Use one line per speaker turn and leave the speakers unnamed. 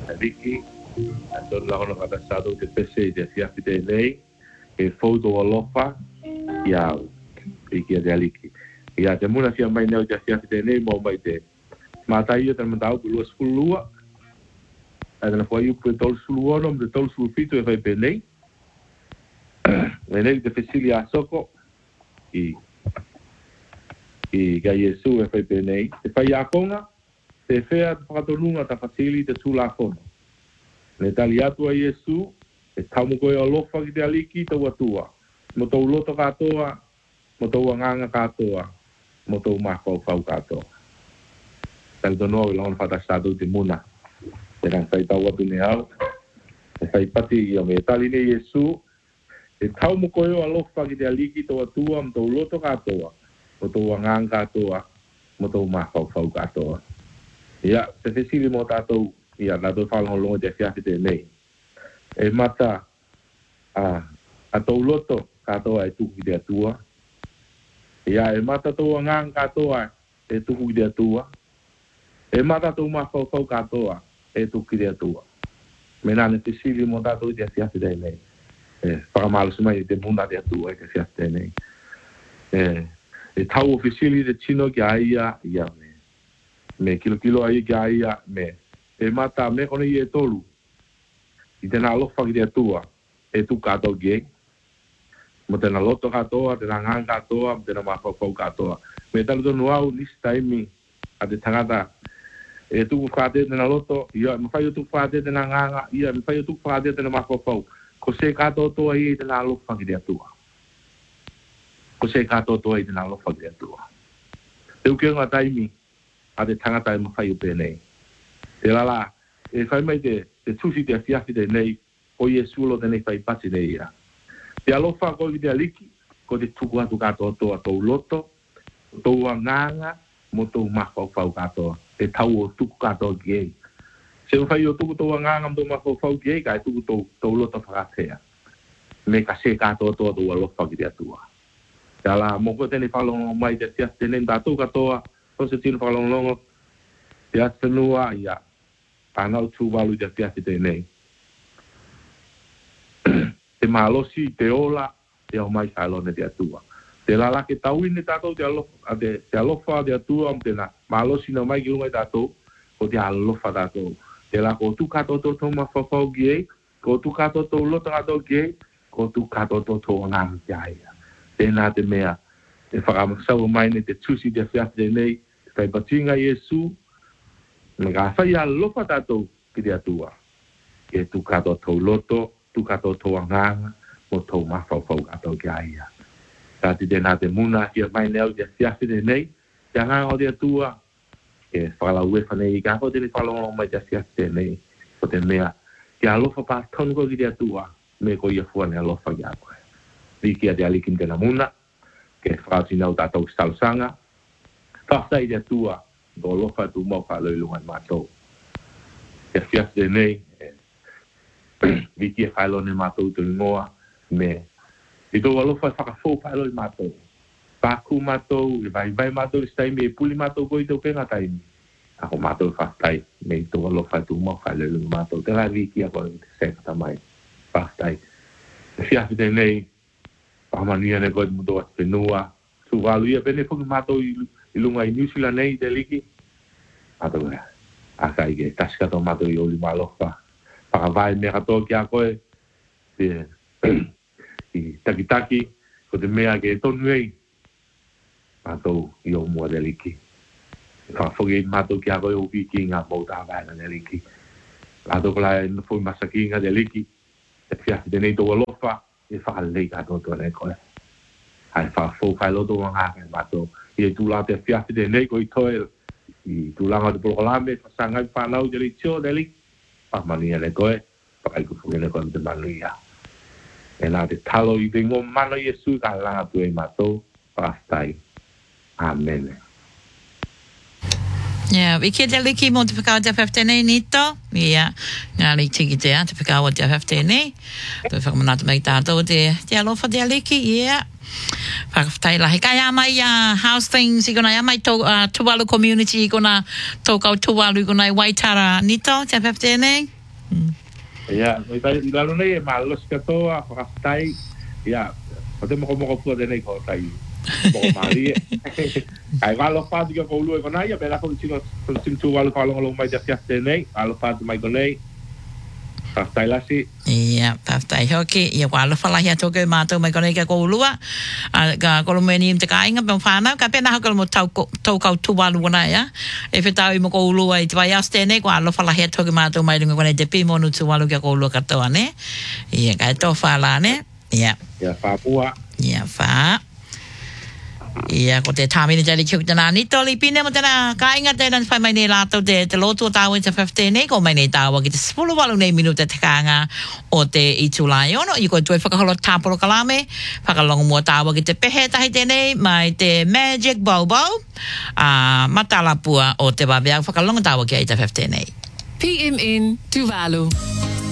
Liki, atau lawan kata satu te pese te fiafi te nei, e foto alofa, ia iki te Liki. Ia te muna fia mai neu te fiafi te nei, mo mai te mata ia te matau pulua spulua, ada na foi upu tol sulu ono, me tol sulu fitu e fai pe nei, nei te fesili a soko, i ga Yesu e fai pe nei, te fai a konga, te fea te whakatonunga ta fasili te sula kono. Ne tali atu a Yesu, e taumu koe o lofa ki te aliki tau atua. Mo tau loto katoa, mo tau anganga katoa, mo tau mahau fau katoa. Tali tonoa i launa whatastatu te muna. Te kan fai tau atu ne au. E fai pati i o me tali ne Yesu, e taumu koe o lofa ki te aliki tau atua, mo tau loto katoa, mo tau anganga katoa, mo tau mahau fau katoa. Ia, se fesili mo tātou, ia, tātou whalongo te fiafi te nei. E mata, a tau loto, katoa e tuku ki te atua. Ia, e mata tau angang katoa e tuku ki te atua. E mata tau mawhau katoa e tuku ki te atua. Mena ne fesili mo tātou te fiafi te nei. Whakamalo sumai te muna te atua e te fiafi te nei. E tau o fesili te tino ki aia, ia, me kilo ai ki aia me e mata me kone i e tolu i tena lofa ki te atua e tu kato ge mo tena loto katoa, tena ngang katoa, mo tena mawhau katoa me talo tonu au nisi taimi a te tangata e tuku whate tena loto ia me whai o tuku whate tena nganga ia me whai o tuku whate tena mawhau ko se katoa toa i tena lofa ki te atua ko se katoa toa i tena lofa ki te atua te uke ngā taimi a te tangata e mawhai o pēnei. Te lala, e whai mai te tusi te fiafi te nei, o Yesu lo tenei whai pati nei ia. Te alofa ko i te aliki, ko te tuku atu katoa toa tau loto, tau anganga, mo tau mawhau katoa, te tau o tuku katoa ki ei. Se whai o tuku tau anganga, mo tau mawhau ki ei, ka e tuku tau loto whakatea. Me ka se katoa toa tau alofa ki te atua. Te lala, mo ko tenei whalongo mai te fiafi te nei, tātou katoa, o se tino whalongongo, te atanua ia, anau tūwalu te fiafi te nei. Te malosi, te ola, te au mai whaelone te atua. Te lalake tauine tātou, te alofa te atua, te na malosi na mai ki ungai tātou, ko te alofa tātou. Te la ko tu kato to tō mawhawhau ki ei, ko tu kato tō lota kato ki ei, ko tu kato tō tō ngang ki aia. Tēnā te mea, te whakamasau mai ne te tusi te fiafi te nei, kai patinga Yesu me ka fai a lofa tātou ki te atua e tu kato tau loto tu kato tau anganga mo tau mawhawhau kato ki aia ka te tēnā te muna kia mai neo te fiafi te nei te anganga o te atua e whakalau e whanei i kako te whalongo mai te fiafi te nei o te mea ki a lofa pātonu ko ki te atua me ko ia fuane a lofa ki a koe Riki a te alikin tēnā muna ke whakatinau tātou stalusanga Whaftai te tua, do lofa tu mau whaloi lungan mātou. Te fias te nei, viki e whaelone mātou tu ngoa, me, i tō alofa whakafou whaeloi mātou. Pāku mātou, i vai mātou i staimi, e puli mātou koi tau penga taimi. Ako mātou whaftai, me i tō alofa tu mau whaeloi lungan mātou. Te rai viki a kore te sekata mai, whaftai. Te fias te nei, whamania ne koi muto at penua, tu walu ia pene whuki mātou I lunga I New Zealand nei te liki. Ato ea. Aka I ke taskato mato I oli malofa. Whakawai mea katoa ki a koe. I takitaki. Ko te mea ke tonu ei. Mato I o mua te liki. Whakawhoki mato ki a koe o ki ngā mauta waena te liki. Ato kala e nufoi masaki ngā te liki. Te fiafi te nei tō alofa. E whakalei katoa tō nei koe. Hai whakawhou kai loto ngā kai mato. I tu la te fiafi de nei ko I toe I tu langa te prokolame pasangai whanau te ritio de li pamania le koe pakai kufuke le koe te manuia e nā te talo I te ngō mano Yesu ka langa tu e matou pastai Amen
Yeah, we get the liki mo te whakao te whawhtene nito. Ia, ngā li tiki te te whakao te whawhtene. Te whakamanata mai tātou te alofa te liki, yeah. Whakawhtai lahi. Kai amai house things I kona amai Tuvalu community I kona tōkau Tuvalu I kona Waitara nito te whawhtene.
Ya, noi tai lalo nei malos katoa whakawhai. Ya, pate moko pua denei ko tai. Moko mari. Ai walo whāti ka koulu e konai, a mera ko tu walo whalongolong mai te denei, walo whāti mai konei. Whakawhai lasi.
Ia, whakawhai hoki, ia walo whalahi ato ke mātou mai konei ka koulua. Ka kolomeni im te kāinga, pēm whānau, ka pēnā hau mo tau kau tuwalu wana ia. E whetau i mo koulua i te wai as tēnei, walo whalahi ato ke mātou mai runga konei te pīmonu tuwalu kia koulua katoa, ne? Ia, kai tō whāla, ne? Ia.
Ia, whāpua.
Ia, whā. Ia, ko te tāmini tari kiuk tana nito li pine mo tana kāinga tēnā whai mai nei lātou te lotua tāua i te 15 nei, ko mai nei tāua ki te 18 nei minuta te kānga o te itulai ono. I koe tue whakaholo tāporo kalame, whakalongo mua tāua ki te pehe tahi tēnei, mai te Magic Bobo, matalapua o te wawea whakalongo tāua ki ai te 15 nei.
PMN Tuvalu.